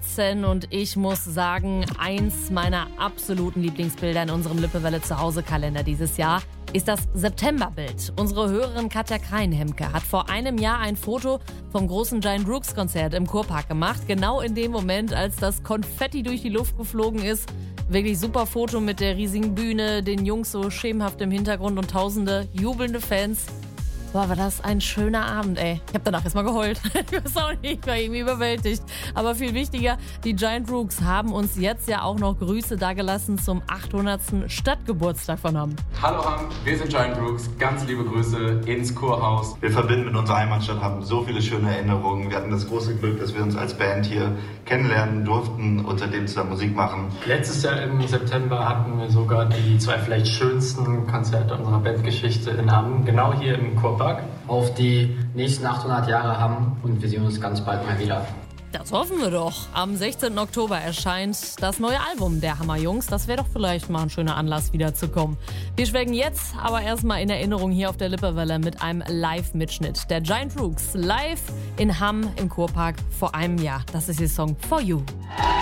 2018 und ich muss sagen, eins meiner absoluten Lieblingsbilder in unserem Lippewelle Zuhause-Kalender dieses Jahr ist das Septemberbild. Unsere Hörerin Katja Kreinhemke hat vor einem Jahr ein Foto vom großen Giant Rooks Konzert im Kurpark gemacht. Genau in dem Moment, als das Konfetti durch die Luft geflogen ist. Wirklich super Foto mit der riesigen Bühne, den Jungs so schemenhaft im Hintergrund und tausende jubelnde Fans. Boah, war das ein schöner Abend, ey. Ich hab danach erstmal geheult. Ich weiß auch nicht, ich war irgendwie überwältigt. Aber viel wichtiger, die Giant Rooks haben uns jetzt ja auch noch Grüße dagelassen zum 800. Stadtgeburtstag von Hamm. Hallo Hamm, wir sind Giant Rooks. Ganz liebe Grüße ins Kurhaus. Wir verbinden mit unserer Heimatstadt, haben so viele schöne Erinnerungen. Wir hatten das große Glück, dass wir uns als Band hier kennenlernen durften, unter dem zusammen Musik machen. Letztes Jahr im September hatten wir sogar die 2 vielleicht schönsten Konzerte unserer Bandgeschichte in Hamm, genau hier im Kurpark. Auf die nächsten 800 Jahre Hamm und wir sehen uns ganz bald mal wieder. Das hoffen wir doch. Am 16. Oktober erscheint das neue Album der Hammer Jungs. Das wäre doch vielleicht mal ein schöner Anlass, wiederzukommen. Wir schwelgen jetzt aber erstmal in Erinnerung hier auf der Lippewelle mit einem Live-Mitschnitt der Giant Rooks live in Hamm im Kurpark vor einem Jahr. Das ist ihr Song For You.